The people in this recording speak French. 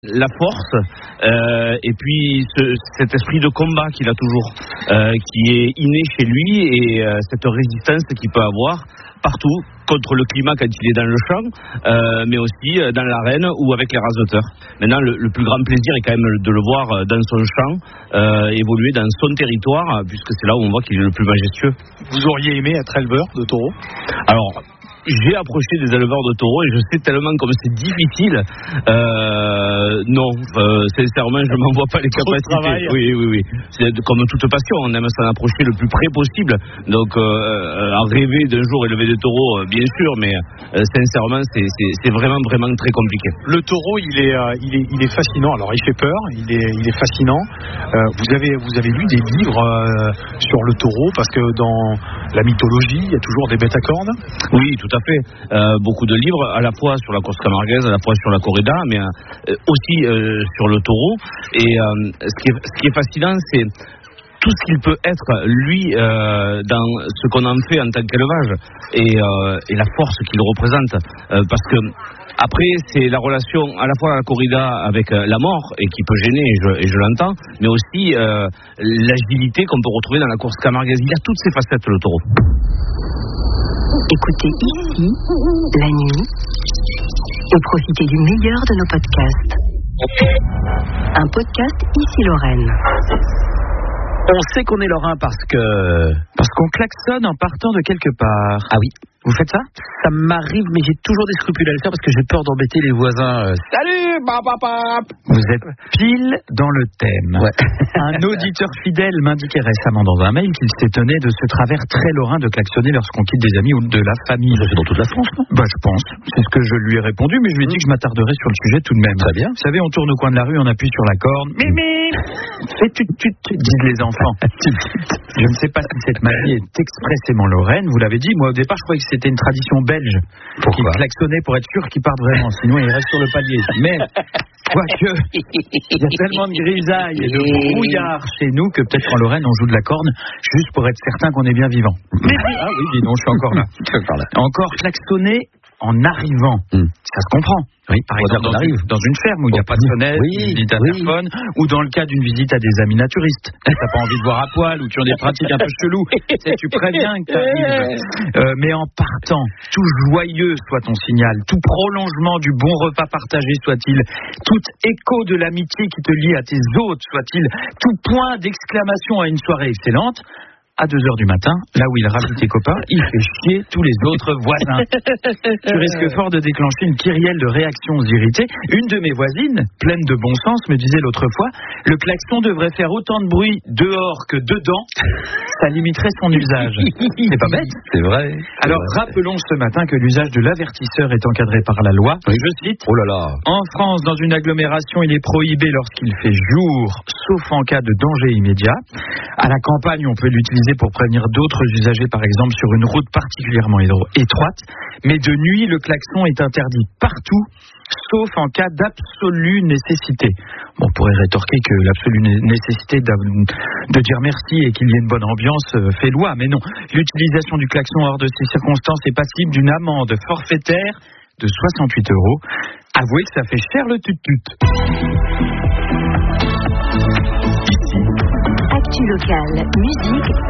La force et puis cet esprit de combat qu'il a toujours, qui est inné chez lui, et cette résistance qu'il peut avoir partout contre le climat quand il est dans le champ, mais aussi dans l'arène ou avec les raseteurs. Maintenant, le plus grand plaisir est quand même de le voir dans son champ, évoluer dans son territoire, puisque c'est là où on voit qu'il est le plus majestueux. Vous auriez aimé être éleveur de taureaux ? Alors, j'ai approché des éleveurs de taureaux et je sais tellement comme c'est difficile. Non, sincèrement, je m'en vois pas les capacités. Oui. C'est comme toute passion, on aime s'en approcher le plus près possible. Donc, à rêver d'un jour élever des taureaux, bien sûr, mais sincèrement, c'est vraiment très compliqué. Le taureau, il est fascinant. Alors, il fait peur, il est fascinant. Vous avez lu des livres sur le taureau, parce que dans la mythologie, il y a toujours des bêtes à cornes. Oui, tout à fait. Beaucoup de livres, à la fois sur la course camarguaise, à la fois sur la corrida, mais aussi sur le taureau. Et ce qui est fascinant, c'est tout ce qu'il peut être, lui, dans ce qu'on en fait en tant qu'élevage, et la force qu'il représente. Parce que après, c'est la relation à la fois à la corrida avec la mort, et qui peut gêner, et je l'entends, mais aussi l'agilité qu'on peut retrouver dans la course camarguaise. Il y a toutes ces facettes, le taureau. Écoutez ici, la nuit, et profitez du meilleur de nos podcasts. Un podcast Ici Lorraine. On sait qu'on est lorrain parce qu'on klaxonne en partant de quelque part. Ah oui. Vous faites ça ? Ça m'arrive, mais j'ai toujours des scrupules à le faire parce que j'ai peur d'embêter les voisins. Salut, papa. Vous êtes pile dans le thème. Ouais. Un auditeur fidèle m'indiquait récemment dans un mail qu'il s'étonnait de ce travers très lorrain de klaxonner lorsqu'on quitte des amis ou de la famille. C'est dans toute la France, non ? Je pense. C'est ce que je lui ai répondu, mais je lui ai dit que je m'attarderais sur le sujet tout de même. Très bien. Vous savez, on tourne au coin de la rue, on appuie sur la corne. Mimi, fais tut, disent les enfants. Je ne sais pas si cette maladie est expressément lorraine. Vous l'avez dit, moi au départ je croyais que c'était une tradition belge. Qui klaxonnait pour être sûr qu'ils partent vraiment, sinon ils restent sur le palier. Mais quoique, il y a tellement de grisailles et de brouillard chez nous que peut-être qu'en Lorraine on joue de la corne juste pour être certain qu'on est bien vivant. Ah oui, dis donc, je suis encore là. Encore klaxonner en arrivant. Ça se comprend. Oui, par exemple, dans une ferme où il n'y a pas de fenêtre, d'interphone, ou dans le cas d'une visite à des amis naturistes. T'as pas envie de voir à poil, ou qui ont des pratiques un peu cheloues. Tu préviens que t'arrives. Mais en partant, tout joyeux soit ton signal, tout prolongement du bon repas partagé soit-il, tout écho de l'amitié qui te lie à tes hôtes soit-il, tout point d'exclamation à une soirée excellente. À 2h du matin, là où il rajoute tes copains, il fait chier tous les autres voisins. Tu risques fort de déclencher une kyrielle de réactions irritées. Une de mes voisines, pleine de bon sens, me disait l'autre fois, le klaxon devrait faire autant de bruit dehors que dedans. Ça limiterait son usage. C'est pas bête ? C'est vrai. Alors rappelons ce matin que l'usage de l'avertisseur est encadré par la loi. Oui. Je cite. Oh là là. En France, dans une agglomération, il est prohibé lorsqu'il fait jour, sauf en cas de danger immédiat. À la campagne, on peut l'utiliser pour prévenir d'autres usagers, par exemple sur une route particulièrement étroite. Mais de nuit, le klaxon est interdit partout, sauf en cas d'absolue nécessité. On pourrait rétorquer que l'absolue nécessité de dire merci et qu'il y ait une bonne ambiance fait loi, mais non. L'utilisation du klaxon hors de ces circonstances est passible d'une amende forfaitaire de 68 €. Avouez que ça fait cher le tut-tut. Actu locale, musique